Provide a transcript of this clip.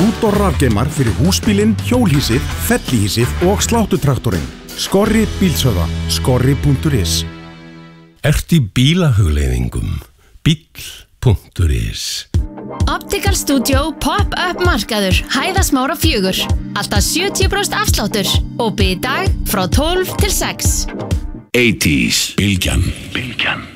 Hrút og rafgeimar fyrir húsbílinn, hjólhýsið, fellihýsið og sláttutraktorinn. Skorri bílsöða, skorri.is. Ert í bílahugleiðingum? Bíll.is. Optical Studio Pop-up markaður Hæðasmára 4. Alltaf 70% afsláttur. Opið í dag frá 12 til 6. 80s. Bylgjan.